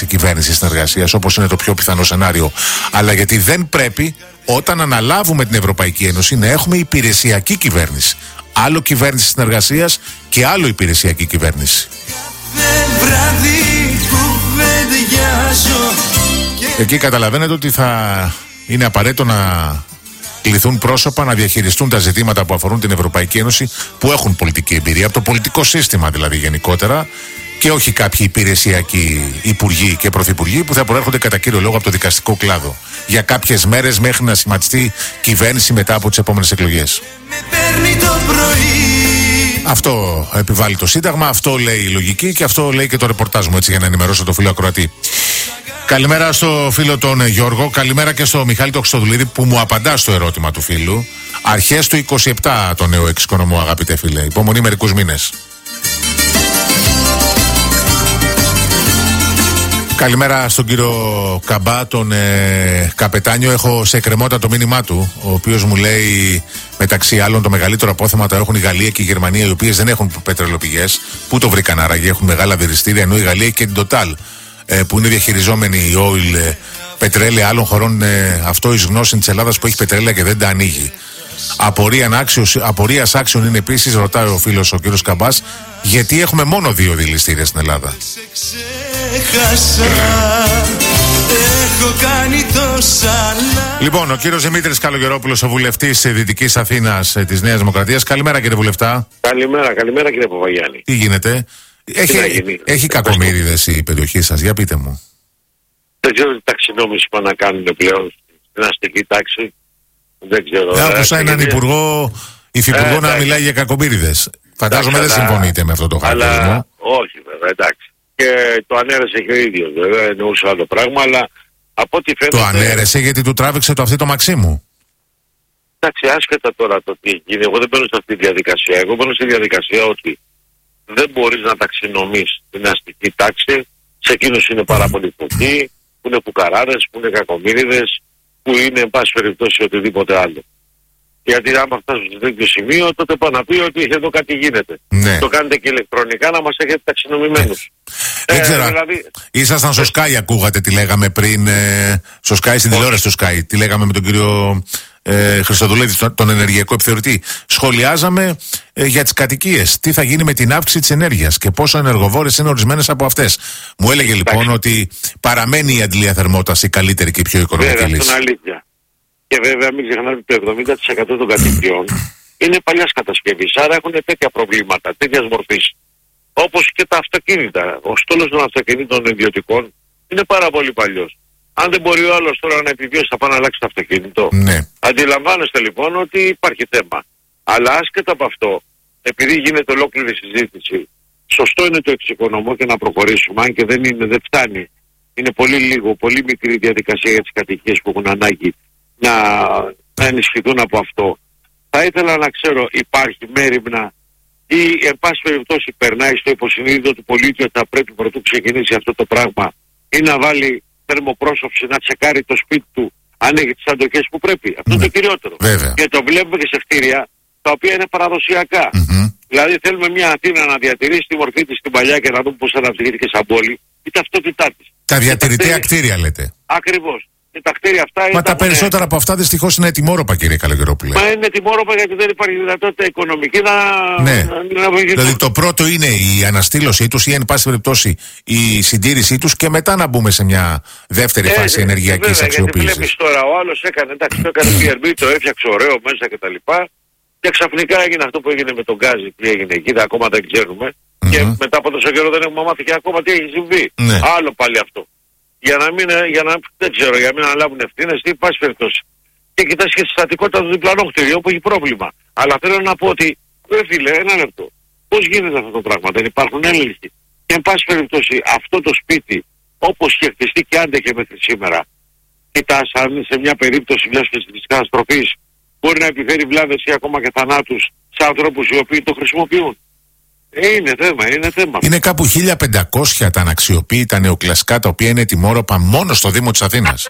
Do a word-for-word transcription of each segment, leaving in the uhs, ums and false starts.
κυβέρνηση συνεργασίας, όπως είναι το πιο πιθανό σενάριο, αλλά γιατί δεν πρέπει όταν αναλάβουμε την Ευρωπαϊκή Ένωση να έχουμε υπηρεσιακή κυβέρνηση. Άλλο κυβέρνηση συνεργασίας και άλλο υπηρεσιακή κυβέρνηση. Εκεί καταλαβαίνετε ότι θα είναι απαραίτητο να κληθούν πρόσωπα να διαχειριστούν τα ζητήματα που αφορούν την Ευρωπαϊκή Ένωση, που έχουν πολιτική εμπειρία, από το πολιτικό σύστημα δηλαδή γενικότερα, και όχι κάποιοι υπηρεσιακοί υπουργοί και πρωθυπουργοί που θα προέρχονται κατά κύριο λόγο από το δικαστικό κλάδο για κάποιες μέρες μέχρι να σχηματιστεί κυβέρνηση μετά από τις επόμενες εκλογές. Αυτό επιβάλλει το Σύνταγμα, αυτό λέει η λογική και αυτό λέει και το ρεπορτάζ μου, έτσι, για να ενημερώσω το φίλο ακροατή. Καλημέρα στο φίλο τον Γιώργο, καλημέρα και στο Μιχάλη τον Χριστοδουλίδη που μου απαντά στο ερώτημα του φίλου. Αρχές του είκοσι επτά το νέο εξοικονομώ, αγαπητέ φίλε. Υπομονή μερικούς μήνες. Καλημέρα στον κύριο Καμπά, τον ε, καπετάνιο. Έχω σε εκκρεμότητα το μήνυμά του, ο οποίος μου λέει μεταξύ άλλων το μεγαλύτερο απόθεμα το έχουν η Γαλλία και η Γερμανία, οι οποίες δεν έχουν πετρελαιοπηγές. Πού το βρήκαν άραγε, έχουν μεγάλα δηληστήρια, ενώ η Γαλλία και την Total, ε, που είναι διαχειριζόμενη η oil, ε, πετρέλαια άλλων χωρών, ε, αυτό εις γνώση της Ελλάδας που έχει πετρέλαια και δεν τα ανοίγει. Απορίας άξιων είναι επίσης, ρωτάει ο φίλος ο κύριος Καμπάς, γιατί έχουμε μόνο δύο δηληστήρια στην Ελλάδα. Λοιπόν, ο κύριος Δημήτρης Καλογερόπουλος, ο βουλευτής Δυτικής Αθήνας της Νέας Δημοκρατίας. Καλημέρα, κύριε βουλευτά. Καλημέρα, καλημέρα κύριε Παπαγιάννη. Τι γίνεται? Έχει, έχει κακομοίριδες η περιοχή σας, για πείτε μου. Δεν ξέρω τι ταξινόμηση πάνε να κάνουν πλέον στην αστική τάξη. Δεν ξέρω. Δεν άκουσα έναν υπουργό, υφυπουργό, ε, να μιλάει για κακομοίριδες. Φαντάζομαι δεν συμφωνείτε με αυτό το χαρακτηρισμό. Όχι βέβαια, εντάξει. Και το ανέρεσε και ο ίδιος, βέβαια, εννοούσε άλλο πράγμα, αλλά από ό,τι φαίνεται... Το ανέρεσε γιατί του τράβηξε το αυτή το Μαξίμου. Εντάξει, άσχετα τώρα το τι γίνει, εγώ δεν μπαίνω σε αυτή τη διαδικασία. Εγώ μπαίνω στη διαδικασία ότι δεν μπορείς να ταξινομείς την αστική τάξη σε εκείνους είναι πάρα πολύ φτωχοί, που είναι πουκαράδες, που είναι κακομοίριδες, που είναι εν πάση περιπτώσει οτιδήποτε άλλο. Γιατί άμα φτάσουν σε τέτοιο σημείο, τότε πάει να πει ότι εδώ κάτι γίνεται. Ναι. Το κάνετε και ηλεκτρονικά να μας έχετε ταξινομημένους. Ε, δεν ξέρω. Δηλαδή... Ήσασταν στο Sky, ακούγατε τι λέγαμε πριν. Ε, στο Sky, στην τηλεόραση του Sky. Τι λέγαμε με τον κύριο ε, Χριστοδουλίδη, τον, τον ενεργειακό επιθεωρητή. Σχολιάζαμε ε, για τις κατοικίες. Τι θα γίνει με την αύξηση της ενέργειας και πόσο ενεργοβόρες είναι ορισμένες από αυτές. Μου έλεγε λοιπόν Εντάξει. ότι παραμένει η αντλία θερμότητας η καλύτερη και η πιο οικονομική λύση. Αυτό είναι αλήθεια. Και βέβαια μην ξεχνάτε ότι το εβδομήντα τοις εκατό των κατοικιών είναι παλιάς κατασκευής, άρα έχουν τέτοια προβλήματα, τέτοιας μορφής. Όπως και τα αυτοκίνητα. Ο στόλος των αυτοκινήτων ιδιωτικών είναι πάρα πολύ παλιός. Αν δεν μπορεί ο άλλος τώρα να επιβιώσει, θα πάει να αλλάξει το αυτοκίνητο. Ναι. Αντιλαμβάνεστε λοιπόν ότι υπάρχει θέμα. Αλλά άσχετα από αυτό, επειδή γίνεται ολόκληρη συζήτηση, σωστό είναι το εξοικονομώ και να προχωρήσουμε, αν και δεν είναι, δεν φτάνει. Είναι πολύ λίγο, πολύ μικρή διαδικασία για τις κατοικίες που έχουν ανάγκη να, να ενισχυθούν από αυτό. Θα ήθελα να ξέρω, υπάρχει μέριμνα ή εν πάση περιπτώσει περνάει στο υποσυνείδητο του πολίτη ότι θα πρέπει πρωτού ξεκινήσει αυτό το πράγμα ή να βάλει θερμοπρόσωψη να τσεκάρει το σπίτι του αν έχει τις αντοχές που πρέπει. Αυτό είναι το κυριότερο. Βέβαια. Και το βλέπουμε και σε κτίρια τα οποία είναι παραδοσιακά. Mm-hmm. Δηλαδή θέλουμε μια Αθήνα να διατηρήσει τη μορφή της στην παλιά και να δούμε πώς αναπτυχήθηκε σαν πόλη η ταυτότητά της. Τα διατηρητέα κτίρια λέτε. Ακριβώς. Και τα κτίρια αυτά Μα τα περισσότερα είναι... από αυτά δυστυχώς είναι ετοιμόρροπα, κύριε Καλογερόπουλε. Μα είναι ετοιμόρροπα γιατί δεν υπάρχει δυνατότητα οικονομική να. Ναι. να, να δηλαδή το πρώτο είναι η αναστήλωσή τους ή εν πάση περιπτώσει η συντήρησή τους και μετά να μπούμε σε μια δεύτερη ε, φάση ε, ενεργειακής αξιοποίησης. Γιατί βλέπεις τώρα, ο άλλος έκανε, εντάξει, το έκανε πι αρ μπι, το έφτιαξε ωραίο μέσα κτλ. Και, και ξαφνικά έγινε αυτό που έγινε με τον Γκάζι, τι έγινε εκεί, ακόμα δεν ξέρουμε. Mm-hmm. Και μετά από τόσο καιρό δεν έχουμε μάθει και ακόμα τι έχει συμβεί. Ναι. Άλλο πάλι αυτό. Για να μην, για να, δεν ξέρω, για να μην αναλάβουν ευθύνες ή πάση περιπτώσει. Και κοιτάς και στη στατικότητα του διπλανού κτηρίου που έχει πρόβλημα. Αλλά θέλω να πω ότι, ρε φίλε, ένα λεπτό. Πώς γίνεται αυτό το πράγμα, δεν υπάρχουν έλεγχοι. Και εν πάση περιπτώσει αυτό το σπίτι, όπως είχε χτιστεί και άντεχε μέχρι σήμερα, κοιτάς αν σε μια περίπτωση μιας φυσικής καταστροφής μπορεί να επιφέρει βλάβες ή ακόμα και θανάτους σε ανθρώπους οι οποίοι το χρησιμοποιούν. Είναι θέμα, είναι θέμα. Είναι κάπου χίλια πεντακόσια τα αναξιοποίητα νεοκλασικά τα οποία είναι ετοιμόρροπα μόνο στο Δήμο της Αθήνας.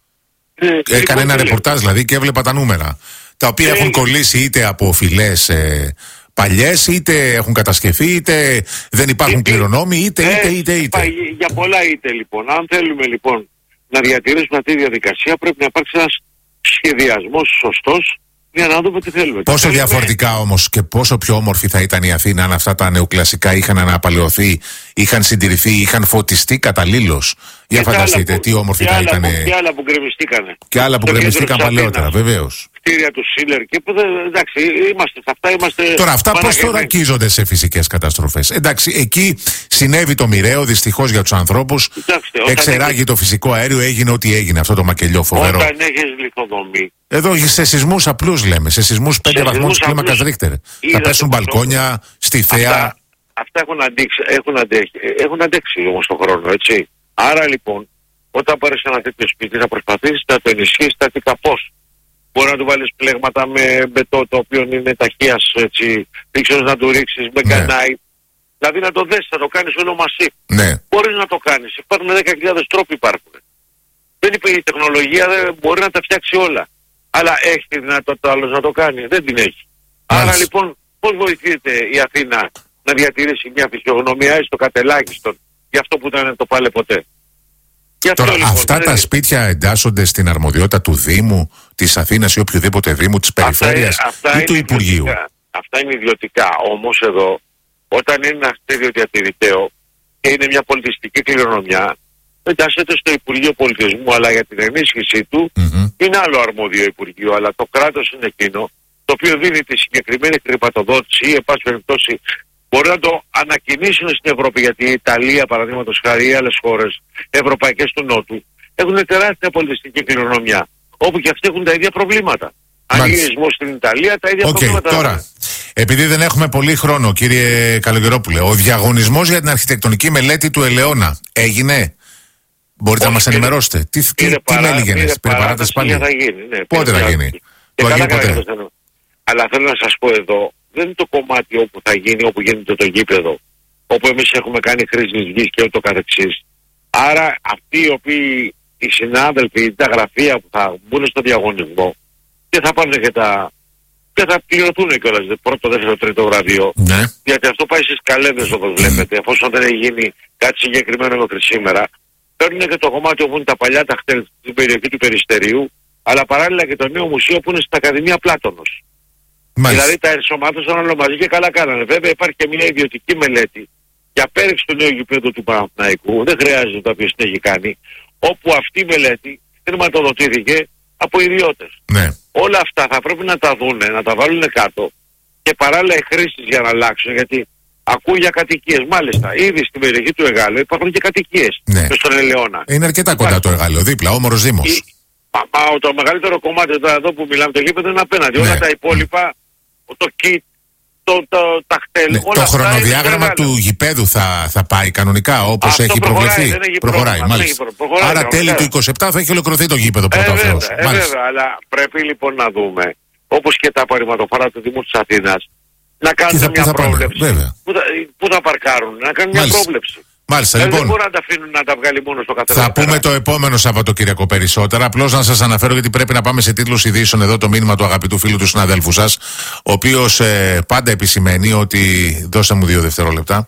Ε, Έκανε ένα ρεπορτάζ δηλαδή και έβλεπα τα νούμερα. Τα οποία ε, έχουν κολλήσει είτε από φυλές ε, παλιές, είτε έχουν κατασκευεί, είτε δεν υπάρχουν είτε, κληρονόμοι, είτε, είτε, είτε, είτε. Ε, για πολλά είτε λοιπόν. Αν θέλουμε λοιπόν να διατηρήσουμε αυτή τη διαδικασία, πρέπει να υπάρξει ένας σχεδιασμός σωστός για να δούμε τι θέλουμε. Πόσο θέλουμε... διαφορετικά όμως και πόσο πιο όμορφη θα ήταν η Αθήνα αν αυτά τα νεοκλασικά είχαν αναπαλαιωθεί, είχαν συντηρηθεί, είχαν φωτιστεί καταλήλως. Για φανταστείτε τι όμορφη θα ήταν. Και άλλα που γκρεμιστήκανε. Και άλλα που γκρεμιστήκαν παλαιότερα, βεβαίως. Κτίρια του Σίλερ και που δεν. Εντάξει, είμαστε σε αυτά. Είμαστε τώρα, αυτά πώς θωρακίζονται σε φυσικές καταστροφές. Εντάξει, εκεί συνέβη το μοιραίο δυστυχώς για τους ανθρώπους. Εξεράγει έχεις... το φυσικό αέριο, έγινε ό,τι έγινε αυτό το μακελιό φοβερό. Όταν έχεις λιθοδομή. Εδώ σε σεισμούς απλούς λέμε, σε σεισμούς πέντε βαθμούς κλίμακας Ρίχτερ. Θα πέσουν μπαλκόνια, στη θέα. Αυτά, αυτά έχουν, αντίξει, έχουν, αντέξει, έχουν αντέξει όμως τον χρόνο, έτσι. Άρα λοιπόν, όταν πάρεις ένα τέτοιο σπίτι, θα προσπαθήσεις να το ενισχύσεις τακτικά πώς. Μπορεί να του βάλεις πλέγματα με μπετό, το οποίο είναι ταχείας, έτσι, ρίξεις να του ρίξεις με γκανάι. Ναι. Δηλαδή να το δέσεις, θα το κάνεις όλο μασί. Ναι. Μπορείς να το κάνεις. Υπάρχουν δέκα χιλιάδες τρόποι υπάρχουν. Δεν είπε η τεχνολογία, δεν μπορεί να τα φτιάξει όλα. Αλλά έχει τη δυνατότητα άλλος να το κάνει. Δεν την έχει. Μάλιστα. Άρα λοιπόν, πώς βοηθείται η Αθήνα να διατηρήσει μια φυσιογνωμία έστω κατελάχιστον για αυτό που ήταν το πάλε ποτέ. Τώρα, λοιπόν, αυτά δεν... τα σπίτια εντάσσονται στην αρμοδιότητα του Δήμου, της Αθήνας ή οποιοδήποτε Δήμου, της Περιφέρειας αυτά, ή του Υπουργείου. Ιδιωτικά. Αυτά είναι ιδιωτικά. Όμως εδώ, όταν είναι ένα κτίριο διατηρηταίο και είναι μια πολιτιστική κληρονομιά, εντάσσεται στο Υπουργείο Πολιτισμού, αλλά για την ενίσχυσή του mm-hmm. είναι άλλο αρμόδιο Υπουργείο. Αλλά το κράτος είναι εκείνο το οποίο δίνει τη συγκεκριμένη χρηματοδότηση ή, εν πάση περιπτώσει, μπορεί να το ανακοινήσουν στην Ευρώπη, γιατί η Ιταλία, παραδείγματος χάρη, ή άλλες χώρες ευρωπαϊκές του Νότου έχουν τεράστια πολιτιστική κληρονομιά, όπου και αυτοί έχουν τα ίδια προβλήματα. Αγγλισμό στην Ιταλία, τα ίδια okay, προβλήματα. Τώρα, επειδή δεν έχουμε πολύ χρόνο, κύριε Καλογερόπουλε, ο διαγωνισμός για την αρχιτεκτονική μελέτη του Ελαιώνα έγινε? Μπορείτε Όχι, να μας ενημερώσετε. Τι, τι, τι μέλη γεννές, πήρε παράταση πάλι? Θα γίνει, ναι, πότε θα γίνει? Το γίνει ποτέ. Αλλά θέλω να σας πω εδώ, δεν είναι το κομμάτι όπου θα γίνει, όπου γίνεται το γήπεδο, όπου εμείς έχουμε κάνει χρήση γης και ούτω καθεξής. Άρα αυτοί οι οποίοι, οι συνάδελφοι, τα γραφεία που θα μπουν στο διαγωνισμό και θα πάνε και τα... και θα πληρωθούν κιόλας πρώτο, δεύτερο, τρίτο βραβείο. Ναι. Γιατί αυτό πάει στις καλέδες όπως βλέπετε, εφόσον δεν έχει γίνει κάτι συγκεκριμένο μέχρι σήμερα. Παίρνουν και το κομμάτι όπου είναι τα παλιά τα χτέλ στην περιοχή του Περιστερίου, αλλά παράλληλα και το νέο μουσείο που είναι στην Ακαδημία Πλάτωνος. Μάλιστα. Δηλαδή τα ενσωμάτωσαν όλο μαζί και καλά κάνανε. Βέβαια υπάρχει και μια ιδιωτική μελέτη για πέριξη του νέου γηπέδου του Παναθηναϊκού, δεν χρειάζεται το οποίο την έχει κάνει, όπου αυτή η μελέτη χρηματοδοτήθηκε από ιδιώτες. Ναι. Όλα αυτά θα πρέπει να τα δούνε, να τα βάλουν κάτω και παράλληλα οι χρήσεις για να αλλάξουν, γιατί ακούω για κατοικίες. Μάλιστα, ήδη στην περιοχή του Εγάλεω υπάρχουν και κατοικίες. Ναι. Στον Ελαιώνα. Είναι αρκετά κοντά το Εγάλεω, δίπλα, όμορος Δήμος. Η... Μα, μα, το μεγαλύτερο κομμάτι εδώ που μιλάμε, το γήπεδο είναι απέναντι. Ναι. Όλα τα υπόλοιπα, το κιτ, το, το, τα χτέλ. Ναι, το χρονοδιάγραμμα του γηπέδου θα, θα πάει κανονικά όπως έχει προχωράει, προβλεφθεί. Έχει προχωράει, πρόβλημα, μάλιστα. Έχει προχωράει, άρα τέλη του είκοσι επτά θα έχει ολοκληρωθεί το γήπεδο πρώτα. Ε, βέβαια, ε, βέβαια, αλλά πρέπει λοιπόν να δούμε, όπως και τα απορριμματοφόρα του Δήμου της Αθήνας, να κάνουν μια πρόβλεψη. Πού θα, πού θα παρκάρουν, να κάνουν μια πρόβλεψη. Μάλιστα, δηλαδή λοιπόν, δεν μπορεί να τα αφήνουν να τα βγάλει μόνο στο καθένα. θα πούμε το επόμενο Σαββατοκύριακο περισσότερα. Απλώς να σας αναφέρω, γιατί πρέπει να πάμε σε τίτλους ειδήσεων, εδώ το μήνυμα του αγαπητού φίλου του συναδέλφου σας, ο οποίος ε, πάντα επισημαίνει ότι. Δώστε μου δύο δευτερόλεπτα.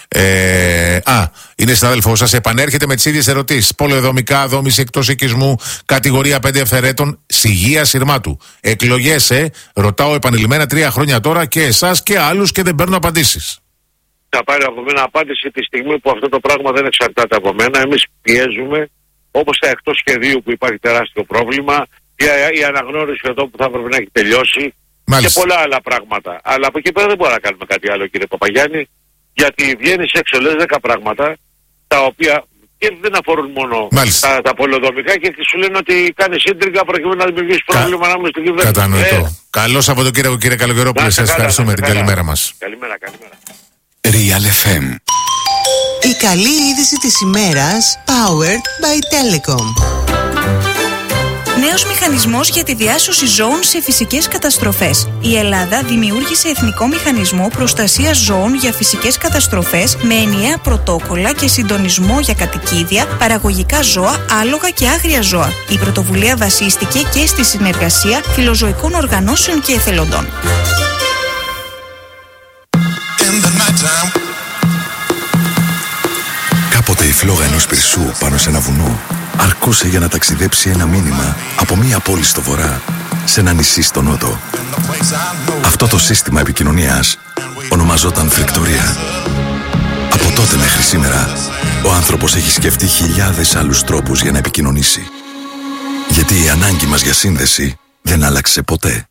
Ε, α, είναι συνάδελφός σας, επανέρχεται με τις ίδιες ερωτήσεις. Πολεοδομικά, δόμηση εκτός οικισμού, κατηγορία πέντε ευθερέτων, συγεία Συρμάτου. Εκλογές, ε, ρωτάω επανειλημμένα τρία χρόνια τώρα και εσάς και άλλους και δεν παίρνω απαντήσεις. Θα πάρει από μένα απάντηση τη στιγμή που αυτό το πράγμα δεν εξαρτάται από μένα. Εμείς πιέζουμε, όπως τα εκτός σχεδίου που υπάρχει τεράστιο πρόβλημα, η, η αναγνώριση εδώ που θα έπρεπε να έχει τελειώσει. Μάλιστα. Και πολλά άλλα πράγματα. Αλλά από εκεί πέρα δεν μπορούμε να κάνουμε κάτι άλλο, κύριε Παπαγιάννη, γιατί βγαίνεις έξω, λες δέκα πράγματα, τα οποία και δεν αφορούν μόνο τα, τα πολεοδομικά και σου λένε ότι κάνει σύντριγγα προκειμένου να δημιουργήσει πρόβλημα ανάμεσα στην κυβέρνηση. Κατανοητό. Ε. Καλό Σαββατοκύριακο, κύριε Καλογερόπουλε. Σας ευχαριστούμε. Την καλημέρα μας. Καλημέρα, καλημέρα. Real εφ εμ. Η καλή είδηση της ημέρας, powered by Telecom. Νέος μηχανισμός για τη διάσωση ζώων σε φυσικές καταστροφές. Η Ελλάδα δημιούργησε εθνικό μηχανισμό προστασίας ζώων για φυσικές καταστροφές με ενιαία πρωτόκολλα και συντονισμό για κατοικίδια, παραγωγικά ζώα, άλογα και άγρια ζώα. Η πρωτοβουλία βασίστηκε και στη συνεργασία φιλοζωικών οργανώσεων και εθελοντών. φλόγα ενός πυρσού πάνω σε ένα βουνό αρκούσε για να ταξιδέψει ένα μήνυμα από μία πόλη στο βορρά σε ένα νησί στο νότο. Αυτό το σύστημα επικοινωνίας ονομαζόταν φρικτορία. Από τότε μέχρι σήμερα, ο άνθρωπος έχει σκεφτεί χιλιάδες άλλους τρόπους για να επικοινωνήσει. Γιατί η ανάγκη μας για σύνδεση δεν άλλαξε ποτέ.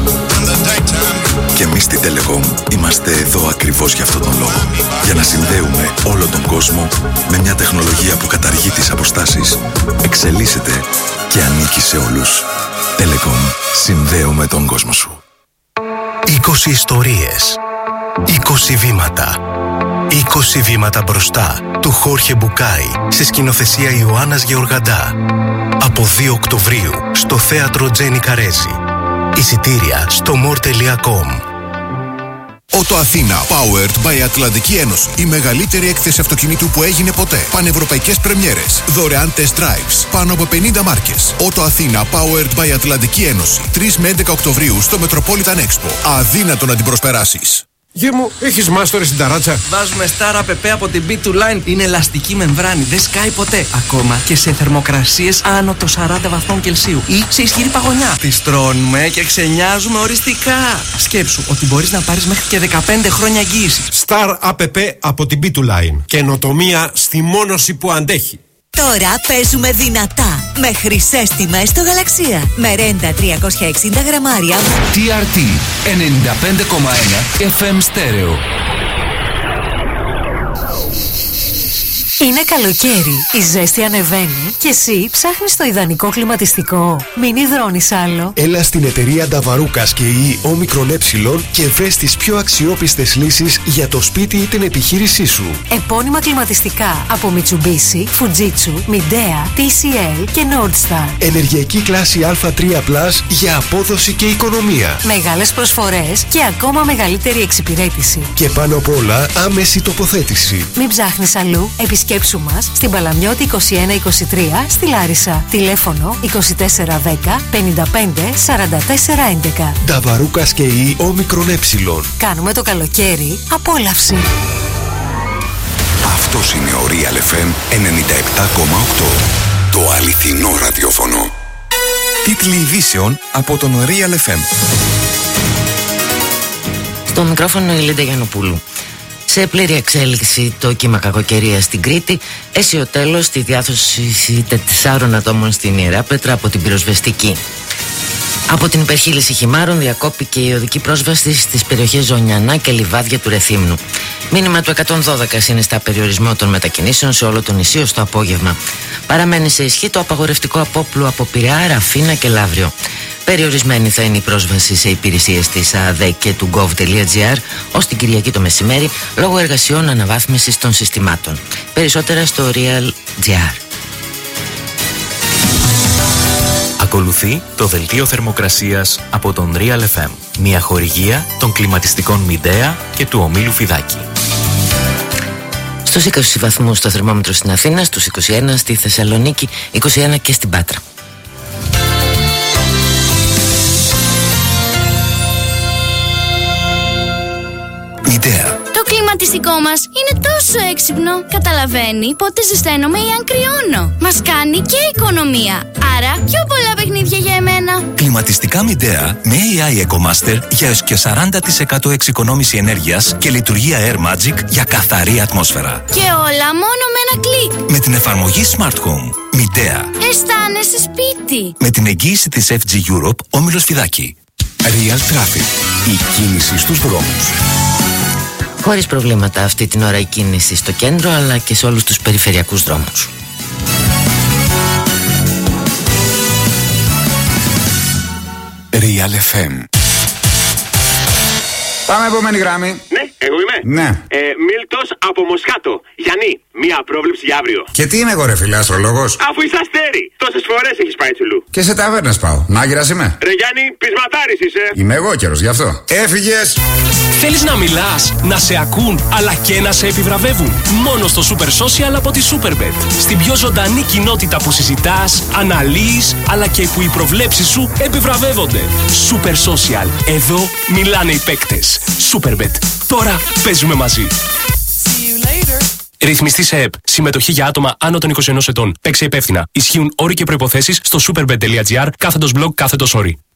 Και εμείς στη Telecom είμαστε εδώ ακριβώς για αυτόν τον λόγο. Για να συνδέουμε όλο τον κόσμο με μια τεχνολογία που καταργεί τις αποστάσεις, εξελίσσεται και ανήκει σε όλους. Telecom. Συνδέουμε τον κόσμο σου. είκοσι ιστορίες. είκοσι βήματα. είκοσι βήματα μπροστά του Χόρχε Μπουκάη σε σκηνοθεσία Ιωάννας Γεωργαντά. Από δύο Οκτωβρίου στο θέατρο Τζένι Καρέζη. Εισιτήρια στο more τελεία com. Ότο Αθήνα, powered by Ατλαντική Ένωση. Η μεγαλύτερη έκθεση αυτοκινήτου που έγινε ποτέ. Πανευρωπαϊκές πρεμιέρες. Δωρεάν test drives. Πάνω από πενήντα μάρκες. Ότο Αθήνα, powered by Ατλαντική Ένωση. τρεις με έντεκα Οκτωβρίου στο Metropolitan Expo. Αδύνατο να την προσπεράσεις. Γε μου, έχεις μάστορες στην ταράτσα. Βάζουμε Star App από την μπι του Line. Είναι ελαστική μεμβράνη, δεν σκάει ποτέ. Ακόμα και σε θερμοκρασίες άνω των σαράντα βαθμών Κελσίου ή σε ισχυρή παγωνιά. Τις τρώνουμε και ξενιάζουμε οριστικά. Σκέψου ότι μπορείς να πάρεις μέχρι και δεκαπέντε χρόνια εγγύηση. Star App από την μπι του Line. Καινοτομία στη μόνωση που αντέχει. Τώρα παίζουμε δυνατά με χρυσές τιμές στο Γαλαξία. Με ρέντα τριακόσια εξήντα γραμμάρια. τι αρ τι ενενήντα πέντε κόμμα ένα εφ εμ στέρεο. Είναι καλοκαίρι, η ζέστη ανεβαίνει και εσύ ψάχνεις το ιδανικό κλιματιστικό. Μην υδρώνεις άλλο. Έλα στην εταιρεία Νταβαρούκας και η Όμικρον Ε και βρες τις πιο αξιόπιστες λύσεις για το σπίτι ή την επιχείρησή σου. Επώνυμα κλιματιστικά από Mitsubishi, Fujitsu, Midea, τι σι ελ και Nordstar. Ενεργειακή κλάση Α τρία πλας για απόδοση και οικονομία. Μεγάλες προσφορές και ακόμα μεγαλύτερη εξυπηρέτηση. Και πάνω απ' όλα άμεση τοποθέτηση. Μην ψάχνεις αλλού, επισκέψου μας στην Παλαμιώτη είκοσι ένα είκοσι τρία στη Λάρισα. Τηλέφωνο είκοσι τέσσερα δέκα πενήντα πέντε σαράντα τέσσερα έντεκα. Νταβαρούκας και η Όμικρον Ε. Κάνουμε το καλοκαίρι απόλαυση. Αυτός είναι ο Real εφ εμ ενενήντα επτά κόμμα οκτώ. Το αληθινό ραδιόφωνο. Τίτλοι ειδήσεων από τον Real εφ εμ. Στο μικρόφωνο η Λίντα Γιαννοπούλου. Σε πλήρη εξέλιξη το κύμα κακοκαιρίας στην Κρήτη, έσυ ο τέλος στη διάδοση τεσσάρων ατόμων στην Ιεράπετρα από την πυροσβεστική. Από την υπερχείληση χυμάρων διακόπηκε η οδική πρόσβαση στις περιοχές Ζωνιανά και Λιβάδια του Ρεθύμνου. Μήνυμα του εκατόν δώδεκα συνιστά περιορισμό των μετακινήσεων σε όλο το νησί ως το απόγευμα. Παραμένει σε ισχύ το απαγορευτικό απόπλου από Πειραιά, Ραφίνα και Λαύριο. Περιορισμένη θα είναι η πρόσβαση σε υπηρεσίες της ΑΔΕ και του gov.gr ως την Κυριακή το μεσημέρι λόγω εργασιών αναβάθμισης των συστημάτων. Περισσότερα στο Real.gr. Ακολουθεί το δελτίο θερμοκρασίας από τον Real εφ εμ. Μια χορηγία των κλιματιστικών Midea και του ομίλου Φιδάκη. Στους είκοσι βαθμούς το θερμόμετρο στην Αθήνα, στους είκοσι ένα στη Θεσσαλονίκη, είκοσι ένα και στην Πάτρα. Midea. Το κλιματιστικό μας είναι τόσο έξυπνο. Καταλαβαίνει πότε ζεσταίνομαι ή αν κρυώνω. Μας κάνει και οικονομία. Άρα πιο πολλά παιχνίδια για εμένα. Κλιματιστικά Midea με έι άι EcoMaster για έως και σαράντα τοις εκατό εξοικονόμηση ενέργειας και λειτουργία Air Magic για καθαρή ατμόσφαιρα. Και όλα μόνο με ένα κλικ. Με την εφαρμογή Smart Home. Midea. Αισθάνεσαι σπίτι. Με την εγγύηση της εφ τζι Europe, όμιλος Φιδάκη. Real Traffic. Η κίνηση στους δρόμους. Χωρίς προβλήματα αυτή την ώρα η κίνηση στο κέντρο αλλά και σε όλους τους περιφερειακούς δρόμους. Real εφ εμ. Πάμε επόμενη γραμμή. Ναι, εγώ είμαι. Ναι. Ε, Μίλτος από Μοσχάτο. Γιάννη, μία πρόβλεψη για αύριο. Και τι είμαι εγώ ρε φίλε, αστρολόγος? Αφού είσαι αστέρι, τόσες φορές έχεις πάει τσουλού. Και σε ταβέρνες πάω. Μάγειρας είμαι. Ρε Γιάννη, πεισματάρης είσαι. Είμαι εγώ καιρός γι' αυτό. Έφυγες. Θέλεις να μιλάς, να σε ακούν, αλλά και να σε επιβραβεύουν? Μόνο στο Super Social από τη Superbet. Στην πιο ζωντανή κοινότητα που συζητάς, αναλύεις, αλλά και που οι προβλέψεις σου επιβραβεύονται. Super Social. Εδώ μιλάνε οι παίκτες. Superbet. Τώρα παίζουμε μαζί. Ρυθμιστή σε ΕΠ. Συμμετοχή για άτομα άνω των είκοσι ενός ετών. Παίξε υπεύθυνα. Ισχύουν όροι και προϋποθέσεις στο superbet.gr κάθετος blog κάθετος όροι.